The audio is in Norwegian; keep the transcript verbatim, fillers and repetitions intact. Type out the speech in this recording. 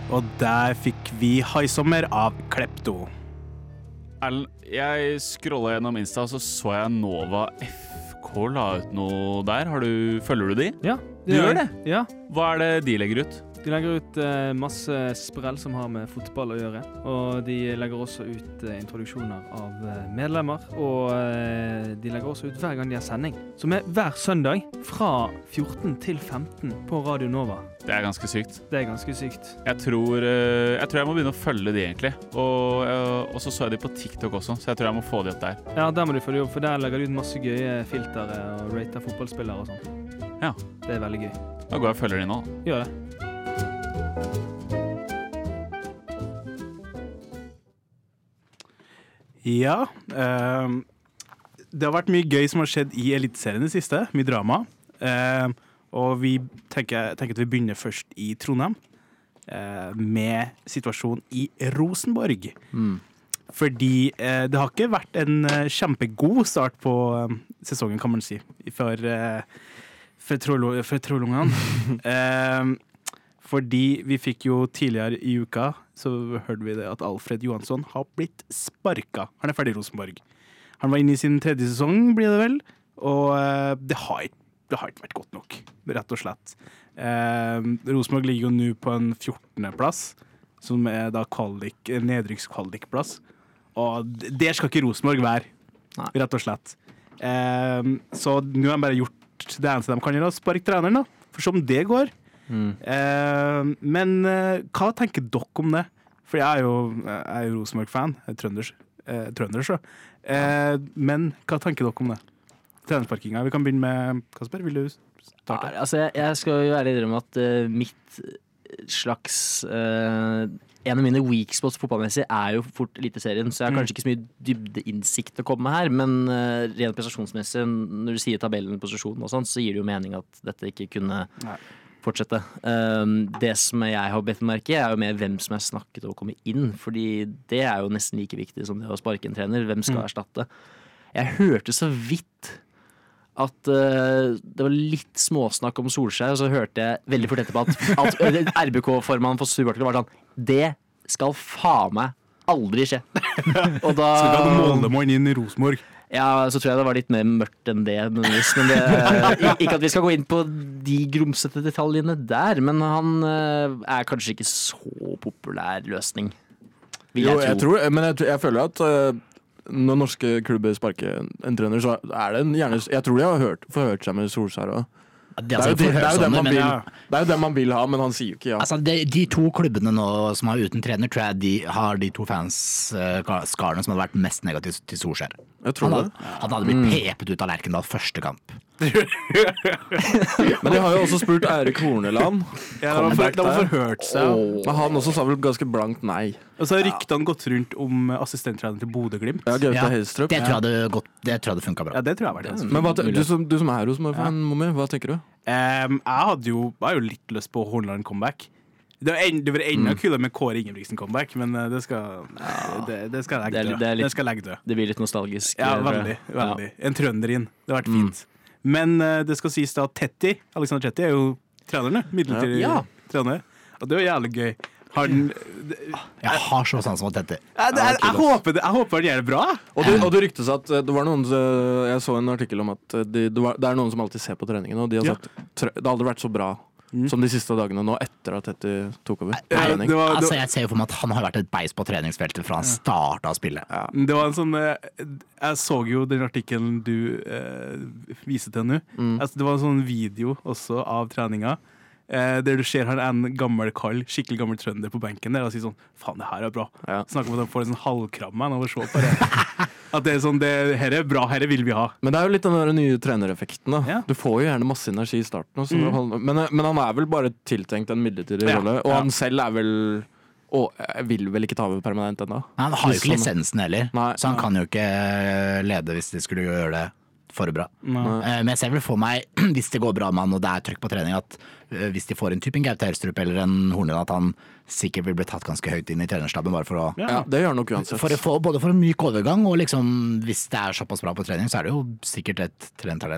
Og der fikk vi High Summer av Klepto. Erlend, jeg scrollet gjennom Insta, så så jeg Nova F K la ut noe der. Har du, følger du de? Ja, Du gjør det? Ja, Hva er det de legger ut? de legger ut eh, masse sprell som har med fotball å gjøre. Og de legger også ut eh, introduksjoner av eh, medlemmer. Og eh, de legger også ut hver gang de har sending. Som er hver søndag fra fjorten til femten på Radio Nova. Det er ganske sykt. Det er ganske sykt. Jeg tror, eh, jeg tror jeg må begynne å følge de egentlig. Og, eh, og så så jeg de på TikTok også, så jeg tror jeg må få de opp der. Ja, der må du følge opp, for der legger de ut masse gøye filtere og rater fotballspillere og sånn. Ja. Det er veldig gøy. Da går jeg og følger de nå. Gjør det. Ja, eh, det har vært mye gøy som har skjedd i Eliteserien i det siste, mye drama. Eh, og vi tenker, tenker at vi begynner først i Trondheim, eh, med situasjonen i Rosenborg. Mm. Fordi eh, det har ikke vært en eh, kjempegod start på eh, sesongen, kan man si, for, eh, for, trollo, for trollungene. eh, fordi vi fikk jo tidligere i uka, så hørte vi det at Alfred Johansson har blitt sparka. Han er ferdig i Rosenborg. Han var inne i sin tredje sesong, blir det vel, og eh, det har ikke Det har ikke vært godt nok, rett og slett. Eh, Rosenborg ligger jo nå på en fjortende plass, som er da kvalik, nedrykkskvalikplass. Og der skal ikke Rosenborg være, Nei. rett og slett. Eh, så nå har de bare gjort det eneste de kan gjøre, å sparke treneren, da. For som det går. Mm. Eh, men eh, hva tenker dere om det? For jeg er jo, jeg er jo Rosenborg-fan, jeg er trønders, eh, trønder, så. Eh, men hva tenker dere om det? Trenersparkinga. Vi kan begynne med Kasper, vil du starte? Ja, altså, jeg, jeg skal jo være innrømme at uh, mitt slags uh, en av mine weak spots fotballmessig er jo fort Eliteserien, så jeg har Mm. kanskje ikke så mye dybdeinnsikt å komme med her, men uh, rent prestasjonsmessig, når du sier tabellen, posisjon og sånn, så gir det jo mening at dette ikke kunne Nei. fortsette. Um, det som jeg har bedt merke er jo mer hvem som er snakket om å komme inn, fordi det er jo nesten like viktig som det å sparke en trener. Hvem skal Mm. erstatte? Jeg hørte så vidt at uh, det var litt småsnakk om Solskjær, og så hørte jeg veldig fort etterpå at, at R B K-formannen for supportere var sånn, det skal faen meg aldri skje. Og da, Skal ikke ha noen målemann inn i Rosenborg. ja, så tror jeg det var litt mer mørkt enn det, men det, ikke at vi skal gå inn på de grumsete detaljene der, men han uh, er kanskje ikke så populær løsning, vil Jo, jeg jeg tro. tror, men jeg, jeg føler at uh, når norske klubber sparker en trener, så er det en gjerne Jeg tror de har hørt, forhørt seg med Solskjær òg. Det, Det er jo det, det, er jo det, man men, vil, ja. det er jo det man vil ha, men han sier jo ikke ja. altså, de, de to klubbene nå som er uten trener, tror jeg de har de to fanskarene som hadde vært mest negativt til Solskjær. Jeg tror Han det. hadde, han hadde blitt pepet ut av Lerkendal første kamp. Men de har jo også spurt Eirik Horneland. Ja, de har for- Comeback de har der. forhørt seg. Men han også sa vel ganske blankt nei. Og så har ryktene gått rundt om assistenttrener til Bodø-Glimt. Ja, Gaute Ja, Helstrup. det tror jeg hadde gått, det tror jeg hadde funka bra. Ja, det tror jeg har vært det. Men hva, du, som, du som er Rosenborg-fan, Mommy, hva tenker du? Um, jeg hadde jo, jeg har jo litt lyst på Horneland comeback. Det var en- det var enda Mm. kulere med Kåre Ingebrigtsen comeback, men uh, det skal det, det skal Det legge er- død. det er litt- Det skal legge død. Det blir litt nostalgisk. Ja, eh, tror veldig. jeg. veldig. En trønder inn. Det har vært Mm. fint. Men uh, det skal sies da at Tetti, Alexander Tetti er jo treneren, midlertidig Ja. trener. Og det er jo jævlig gøy. Han, det, Jeg har så sans for dette. jeg, jeg, jeg, jeg, håper det, jeg håper han gjør det bra. Og det, og det ryktes at eh, det var noen eh, Jeg så en artikkel om at eh, de, det, var, det er noen som alltid ser på treningen, og de har Ja. sagt tre, det har aldri vært så bra Mm. som de siste dagene nå, etter at Tetti tok over. på Ja, trening. det, var, det, Altså, jeg ser jo for meg at han har vært et beis på treningsfeltet fra han starta å spille. det var en sånn eh, Jeg så jo den artikkelen du eh, viser til nå. Mm. Altså, det var en sånn video også av treninga. Eh, der du ser han en gammel kall, skikkelig gammel trønder på benken der og sier sånn faen, det her er bra. Ja. Snakker om at han får en sånn halvkramme av å se på det. At det er sånn, det her er bra, her vil vi ha. Men det er jo litt den der nye trenereffekten. Da. Ja. Du får jo gjerne masse energi i starten. Og så Mm. hold- men, men han er vel bare tiltenkt en midlertidig Ja, rolle, og ja. han selv er vel og jeg vil vel ikke ta over permanent ennå. Men han har jo ikke Sånn- lisensen heller, Nei. så han kan jo ikke lede hvis de skulle gjøre det for bra. Nei. Eh, Men jeg ser vel for meg, hvis det går bra med han og det er trykk på trening, at eh, hvis de får en type en Gaute Helstrup eller en Hornland, at han sikkert vil bli tatt ganske høyt inn i trenerstaben bare for å Ja. Ja, det gjør han nok uansett. for å få, både for en myk overgang og liksom, hvis det er såpass bra på trening, så er det jo sikkert et trenertalent